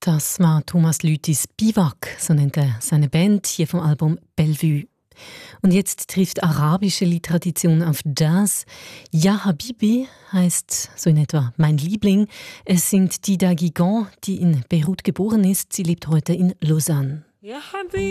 Das war Thomas Lüthis Biwak, so nennt er seine Band, hier vom Album Bellevue. Und jetzt trifft arabische Liedtradition auf Jazz. Ja Habibi heißt so in etwa mein Liebling. Es singt Dida Guigan, die in Beirut geboren ist. Sie lebt heute in Lausanne. يا حبيبي